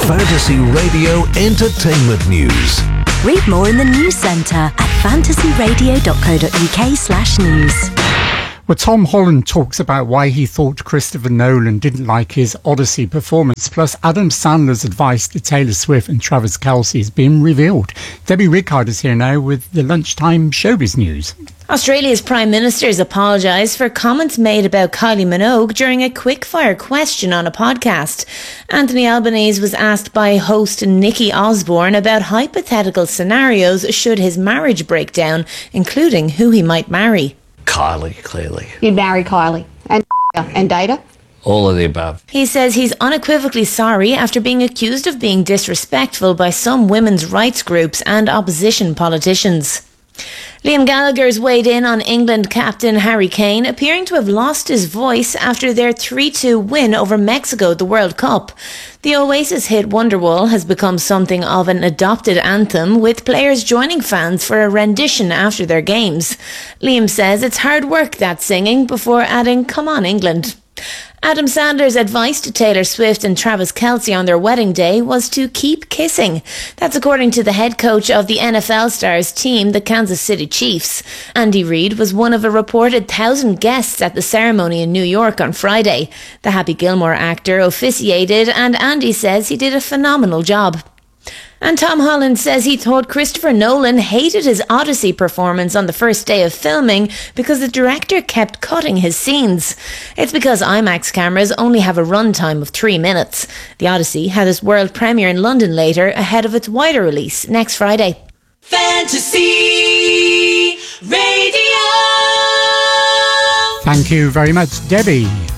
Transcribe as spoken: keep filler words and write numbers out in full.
Fantasy Radio Entertainment News. Read more in the News Centre at fantasyradio.co.uk slash news. Well, Tom Holland talks about why he thought Christopher Nolan didn't like his Odyssey performance. Plus, Adam Sandler's advice to Taylor Swift and Travis Kelce has been revealed. Debbie Rickard is here now with the lunchtime showbiz news. Australia's Prime Minister has apologised for comments made about Kylie Minogue during a quickfire question on a podcast. Anthony Albanese was asked by host Nikki Osborne about hypothetical scenarios should his marriage break down, including who he might marry. Kylie, clearly. You'd marry Kylie and and date her? All of the above. He says he's unequivocally sorry after being accused of being disrespectful by some women's rights groups and opposition politicians. Liam Gallagher's weighed in on England captain Harry Kane, appearing to have lost his voice after their three two win over Mexico at the World Cup. The Oasis hit Wonderwall has become something of an adopted anthem, with players joining fans for a rendition after their games. Liam says it's hard work, that singing, before adding, "Come on, England." Adam Sandler's advice to Taylor Swift and Travis Kelce on their wedding day was to keep kissing. That's according to the head coach of the N F L stars team, the Kansas City Chiefs. Andy Reid was one of a reported thousand guests at the ceremony in New York on Friday. The Happy Gilmore actor officiated, and Andy says he did a phenomenal job. And Tom Holland says he thought Christopher Nolan hated his Odyssey performance on the first day of filming because the director kept cutting his scenes. It's because IMAX cameras only have a runtime of three minutes. The Odyssey had its world premiere in London later, ahead of its wider release next Friday. Fantasy Radio. Thank you very much, Debbie.